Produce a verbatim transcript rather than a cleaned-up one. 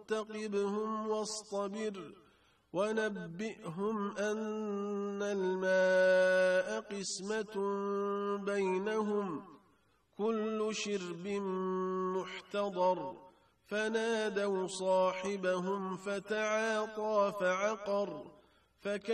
فارتقبهم واصطبر ونبئهم أن الماء قسمة بينهم كل شرب محتضر فنادوا صاحبهم فتعاطى فعقر